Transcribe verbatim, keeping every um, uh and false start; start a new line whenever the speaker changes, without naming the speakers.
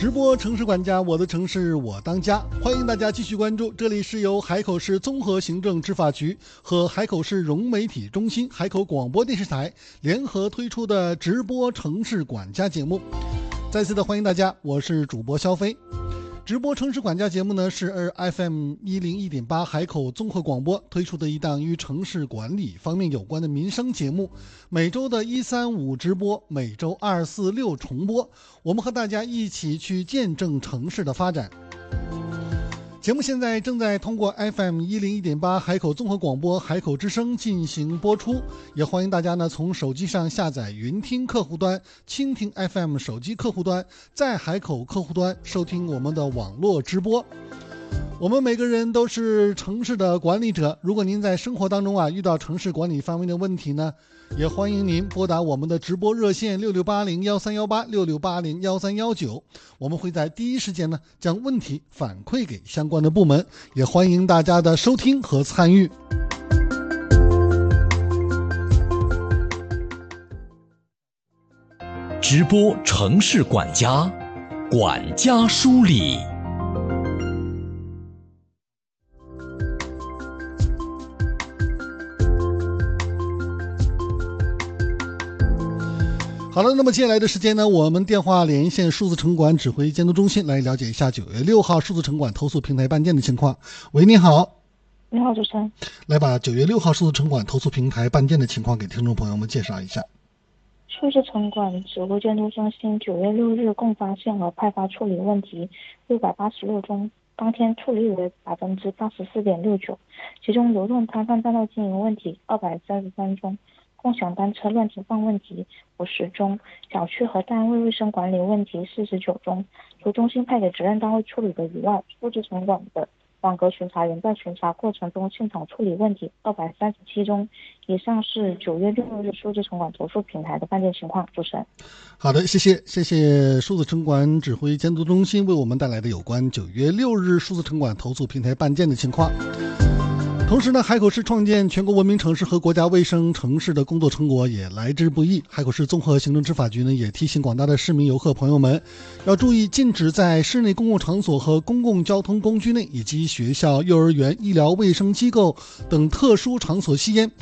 直播城市管家，我的城市我当家，欢迎大家继续关注，这里是由海口市综合行政执法局和海口市融媒体中心、海口广播电视台联合推出的直播城市管家节目。再次的欢迎大家，我是主播肖飞。直播城市管家节目呢，是 F M 一零一点八 海口综合广播推出的一档与城市管理方面有关的民生节目，每周的一三五直播，每周二四六重播，我们和大家一起去见证城市的发展。节目现在正在通过 F M 一零一点八 海口综合广播海口之声进行播出，也欢迎大家呢从手机上下载云听客户端、蜻蜓 F M 手机客户端，在海口客户端收听我们的网络直播。我们每个人都是城市的管理者，如果您在生活当中啊遇到城市管理方面的问题呢，也欢迎您拨打我们的直播热线六六八零幺三幺八六六八零幺三幺九，我们会在第一时间呢将问题反馈给相关的部门，也欢迎大家的收听和参与。
直播城市管家，管家梳理。
好了，那么接下来的时间呢，我们电话连线数字城管指挥监督中心，来了解一下九月六号数字城管投诉平台办件的情况。喂，你好。
你好，主持人。
来把九月六号数字城管投诉平台办件的情况给听众朋友们介绍一下。
数字城管指挥监督中心九月六日共发现和派发处理问题六百八十六宗，当天处理为百分之八十四点六九，其中流动摊贩占道经营问题二百三十三宗。共享单车乱停放问题五十宗，小区和单位卫生管理问题四十九宗。除中心派给责任单位处理的以外，数字城管的网格巡查员在巡查过程中现场处理问题二百三十七宗。以上是九月六日数字城管投诉平台的办件情况。主持人。
好的，谢谢谢谢数字城管指挥监督中心为我们带来的有关九月六日数字城管投诉平台办件的情况。同时呢，海口市创建全国文明城市和国家卫生城市的工作成果也来之不易。海口市综合行政执法局呢，也提醒广大的市民游客朋友们，要注意禁止在室内公共场所和公共交通工具内以及学校、幼儿园、医疗卫生机构等特殊场所吸烟。